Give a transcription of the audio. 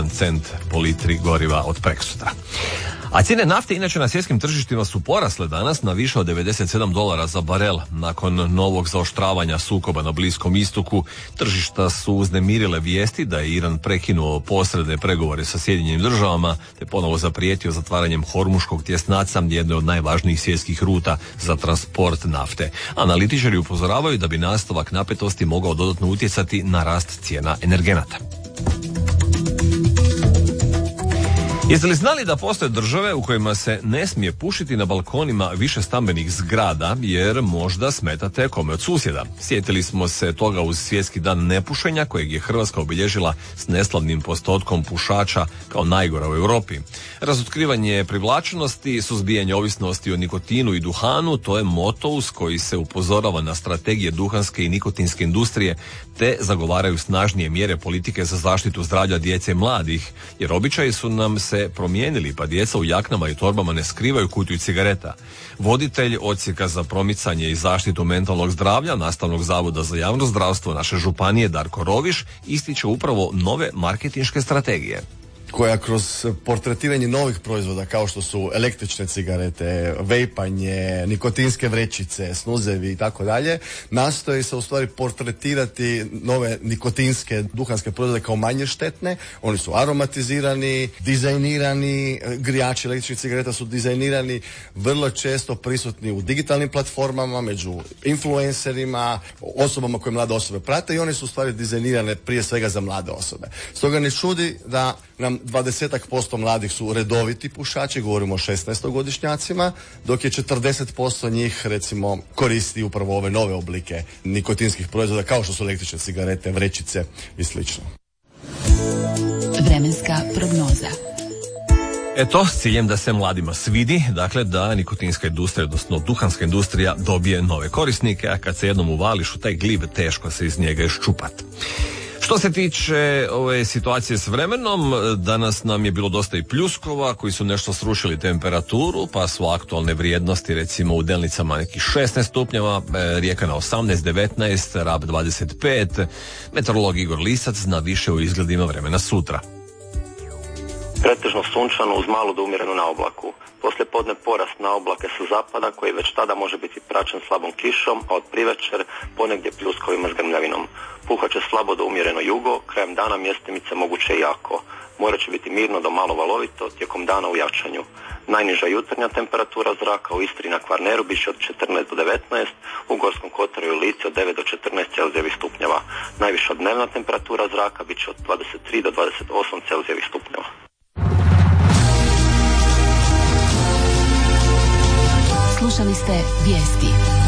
1 cent po litri goriva od preksutra. A cijene nafte inače na svjetskim tržištima su porasle danas na više od $97 za barel. Nakon novog zaoštravanja sukoba na Bliskom istoku, tržišta su uznemirile vijesti da je Iran prekinuo posredne pregovore sa Sjedinjenim državama te ponovo zaprijetio zatvaranjem Hormuškog tjesnaca, jedne od najvažnijih svjetskih ruta za transport nafte. Analitičari upozoravaju da bi nastavak napetosti mogao dodatno utjecati na rast cijena energenata. Jeste li znali da postoje države u kojima se ne smije pušiti na balkonima više stambenih zgrada jer možda smetate kome od susjeda? Sjetili smo se toga uz Svjetski dan nepušenja kojeg je Hrvatska obilježila s neslavnim postotkom pušača kao najgora u Europi. Razotkrivanje privlačnosti, suzbijanje ovisnosti o nikotinu i duhanu, to je moto uz koji se upozorava na strategije duhanske i nikotinske industrije te zagovaraju snažnije mjere politike za zaštitu zdravlja djece i mladih, jer običaji su nam se promijenili pa djeca u jaknama i torbama ne skrivaju kutiju cigareta. Voditelj odsjeka za promicanje i zaštitu mentalnog zdravlja Nastavnog zavoda za javno zdravstvo naše županije Darko Roviš ističe upravo nove marketinške strategije. Koja kroz portretiranje novih proizvoda kao što su električne cigarete, vejpanje, nikotinske vrećice, snuzevi i tako dalje, nastoji se u stvari portretirati nove nikotinske duhanske proizvode kao manje štetne. Oni su aromatizirani, dizajnirani, grijači električnih cigareta su dizajnirani, vrlo često prisutni u digitalnim platformama, među influencerima, osobama koje mlade osobe prate i one su u stvari dizajnirane prije svega za mlade osobe. Stoga ne čudi da nam 20% mladih su redoviti pušači, govorimo o 16-godišnjacima, dok je 40% njih recimo koristi upravo ove nove oblike nikotinskih proizvoda kao što su električne cigarete, vrećice i slično. Vremenska prognoza. Eto, s ciljem da se mladima svidi, dakle da nikotinska industrija, odnosno duhanska industrija dobije nove korisnike, a kad se jednom uvališ u taj glib, teško se iz njega iščupati. Što se tiče ove situacije s vremenom, danas nam je bilo dosta i pljuskova koji su nešto srušili temperaturu, pa su aktualne vrijednosti recimo u Delnicama nekih 16 stupnjeva, Rijeka na 18, 19, Rab 25, meteorolog Igor Lisac zna više o izgledima vremena sutra. Pretežno sunčano uz malu do umjerenu na oblaku. Poslije podne porast na oblake sa zapada koji već tada može biti praćen slabom kišom, a od privečer ponegdje pljuskovima s grmljavinom. Puhat će slabo do umjereno jugo, krajem dana mjestimice moguće i jako. More će biti mirno do malo valovito, tijekom dana u jačanju. Najniža jutarnja temperatura zraka u Istri na Kvarneru bit će od 14 do 19, u Gorskom kotaru i Lici od 9 do 14 Celzijevih stupnjeva. Najviša dnevna temperatura zraka bit će od 23 do 28 Celzijevih stupnjeva. Slušali ste vijesti.